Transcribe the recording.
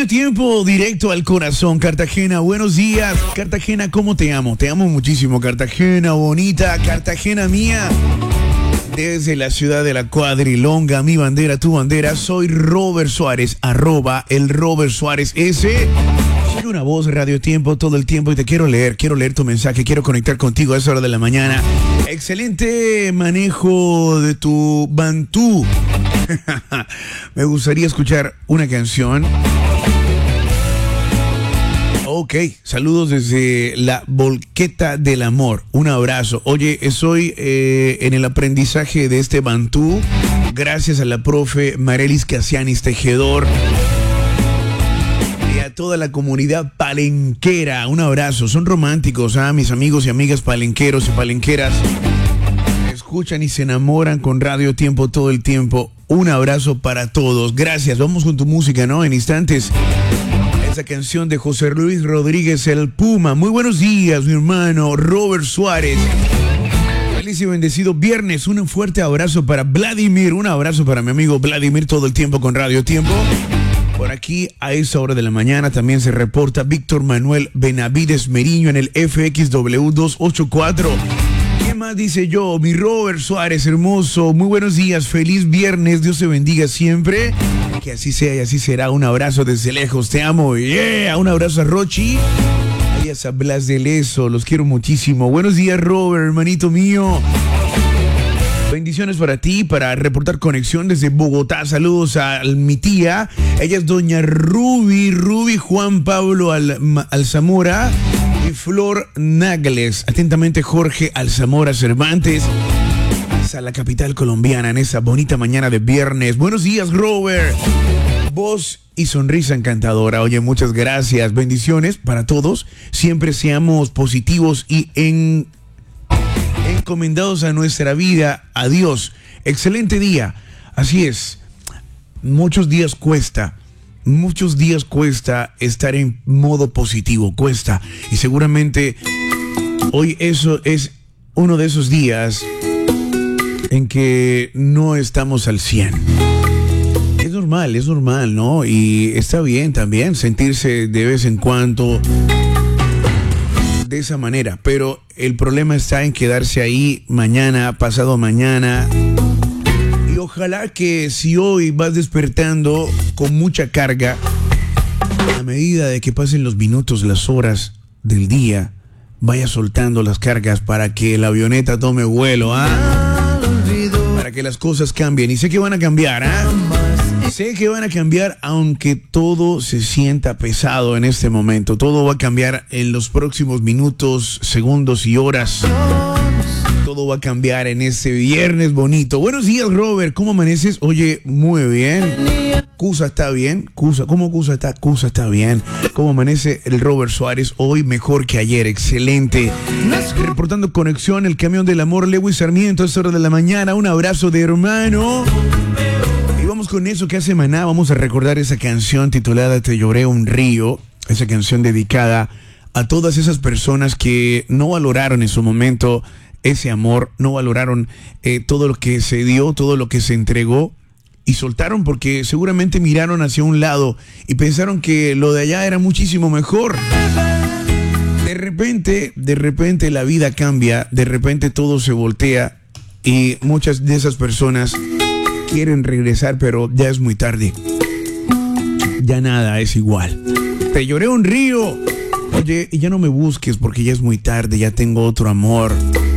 Radio Tiempo, directo al corazón. Cartagena, buenos días. Cartagena, ¿cómo te amo? Te amo muchísimo, Cartagena bonita, Cartagena mía. Desde la ciudad de la Cuadrilonga, mi bandera, tu bandera. Soy Robert Suárez, @ el Robert Suárez S. Soy una voz Radio Tiempo todo el tiempo y te quiero leer tu mensaje, quiero conectar contigo a esa hora de la mañana. Excelente manejo de tu bantú. Me gustaría escuchar una canción. Ok, saludos desde la Volqueta del Amor. Un abrazo. Oye, estoy en el aprendizaje de este bantú gracias a la profe Marelis Casianis Tejedor y a toda la comunidad palenquera. Un abrazo. Son románticos, mis amigos y amigas palenqueros y palenqueras. Escuchan y se enamoran con Radio Tiempo todo el tiempo. Un abrazo para todos. Gracias. Vamos con tu música, ¿no? En instantes. Esa canción de José Luis Rodríguez, el Puma. Muy buenos días, mi hermano Robert Suárez. Feliz y bendecido viernes. Un fuerte abrazo para Vladimir. Un abrazo para mi amigo Vladimir todo el tiempo con Radio Tiempo. Por aquí, a esa hora de la mañana, también se reporta Víctor Manuel Benavides Meriño en el FXW 284. ¿Qué más dice yo? Mi Robert Suárez, hermoso. Muy buenos días. Feliz viernes. Dios te bendiga siempre. Que así sea y así será. Un abrazo desde lejos. Te amo. Yeah. Un abrazo a Rochi. Ahí a Blas de Leso. Los quiero muchísimo. Buenos días, Robert, hermanito mío. Bendiciones para ti, para reportar conexión desde Bogotá. Saludos a mi tía. Ella es doña Ruby Juan Pablo Alzamora y Flor Nagles. Atentamente, Jorge Alzamora Cervantes. A la capital colombiana en esa bonita mañana de viernes. Buenos días, Robert. Voz y sonrisa encantadora. Oye, muchas gracias. Bendiciones para todos. Siempre seamos positivos y encomendados a nuestra vida, a Dios. Excelente día. Así es. Muchos días cuesta estar en modo positivo. Cuesta. Y seguramente hoy eso es uno de esos días en que no estamos al 100. Es normal, ¿no? Y está bien también sentirse de vez en cuando de esa manera, pero el problema está en quedarse ahí mañana, pasado mañana. Y ojalá que si hoy vas despertando con mucha carga, a medida de que pasen los minutos, las horas del día, vaya soltando las cargas para que la avioneta tome vuelo, para que las cosas cambien. Y sé que van a cambiar, Sé que van a cambiar, aunque todo se sienta pesado en este momento. Todo va a cambiar en los próximos minutos, segundos y horas. Todo va a cambiar en este viernes bonito. Buenos días, Robert. ¿Cómo amaneces? Oye, muy bien. Cusa está bien. ¿Cómo Cusa está? Cusa está bien. ¿Cómo amanece el Robert Suárez? Hoy mejor que ayer. Excelente. Reportando conexión, el camión del amor, Lewis Sarmiento, a esta hora de la mañana. Un abrazo de hermano. Y vamos con eso que hace Maná. Vamos a recordar esa canción titulada Te lloré un río. Esa canción dedicada a todas esas personas que no valoraron en su momento ese amor, no valoraron todo lo que se dio, todo lo que se entregó y soltaron porque seguramente miraron hacia un lado y pensaron que lo de allá era muchísimo mejor. De repente la vida cambia, de repente todo se voltea y muchas de esas personas quieren regresar, pero ya es muy tarde. Ya nada es igual. Te lloré un río. Oye, y ya no me busques porque ya es muy tarde, ya tengo otro amor.